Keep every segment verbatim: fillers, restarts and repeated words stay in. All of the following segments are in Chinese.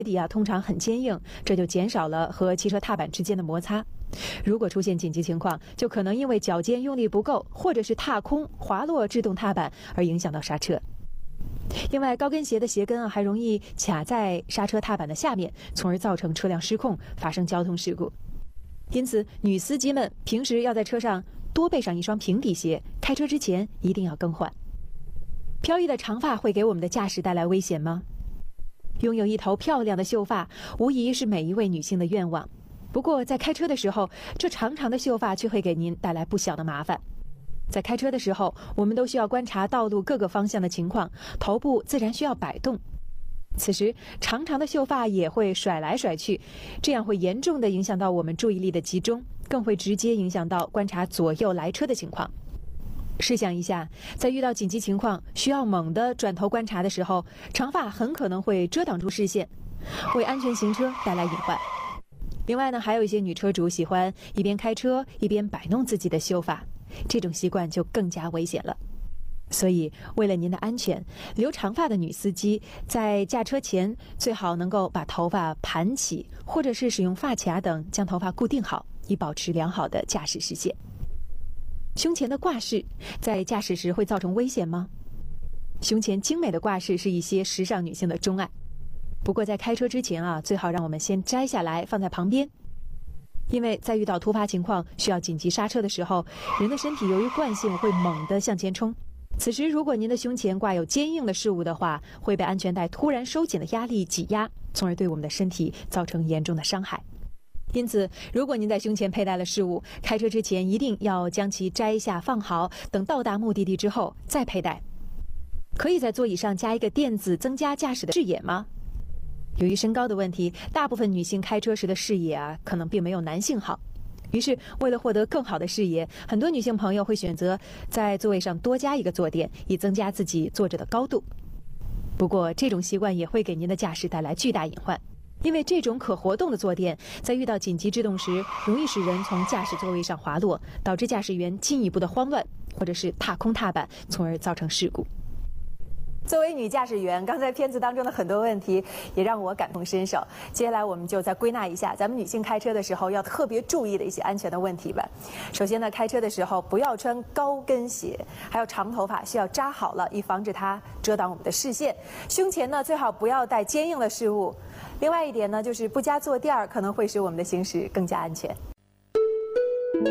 底啊通常很坚硬，这就减少了和汽车踏板之间的摩擦。如果出现紧急情况，就可能因为脚尖用力不够，或者是踏空滑落制动踏板而影响到刹车。另外，高跟鞋的鞋跟啊还容易卡在刹车踏板的下面，从而造成车辆失控，发生交通事故。因此，女司机们平时要在车上多备上一双平底鞋，开车之前一定要更换。飘逸的长发会给我们的驾驶带来危险吗？拥有一头漂亮的秀发，无疑是每一位女性的愿望。不过，在开车的时候，这长长的秀发却会给您带来不小的麻烦。在开车的时候，我们都需要观察道路各个方向的情况，头部自然需要摆动。此时，长长的秀发也会甩来甩去，这样会严重的影响到我们注意力的集中，更会直接影响到观察左右来车的情况。试想一下，在遇到紧急情况需要猛地转头观察的时候，长发很可能会遮挡住视线，为安全行车带来隐患。另外呢，还有一些女车主喜欢一边开车一边摆弄自己的秀发，这种习惯就更加危险了。所以，为了您的安全，留长发的女司机在驾车前最好能够把头发盘起，或者是使用发卡等将头发固定好，以保持良好的驾驶视线。胸前的挂饰在驾驶时会造成危险吗？胸前精美的挂饰是一些时尚女性的钟爱。不过在开车之前啊，最好让我们先摘下来放在旁边，因为在遇到突发情况需要紧急刹车的时候，人的身体由于惯性会猛地向前冲。此时如果您的胸前挂有坚硬的事物的话，会被安全带突然收紧的压力挤压，从而对我们的身体造成严重的伤害。因此，如果您在胸前佩戴了饰物，开车之前一定要将其摘下放好，等到达目的地之后再佩戴。可以在座椅上加一个垫子，增加驾驶的视野吗？由于身高的问题，大部分女性开车时的视野啊，可能并没有男性好。于是，为了获得更好的视野，很多女性朋友会选择在座位上多加一个坐垫，以增加自己坐着的高度。不过，这种习惯也会给您的驾驶带来巨大隐患。因为这种可活动的坐垫在遇到紧急制动时，容易使人从驾驶座位上滑落，导致驾驶员进一步的慌乱，或者是踏空踏板，从而造成事故。作为女驾驶员，刚才片子当中的很多问题也让我感同身受。接下来我们就再归纳一下咱们女性开车的时候要特别注意的一些安全的问题吧。首先呢，开车的时候不要穿高跟鞋，还有长头发需要扎好了，以防止它遮挡我们的视线。胸前呢最好不要带坚硬的事物。另外一点呢，就是不加坐垫可能会使我们的行驶更加安全。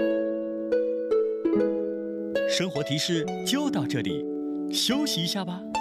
生活提示就到这里，休息一下吧。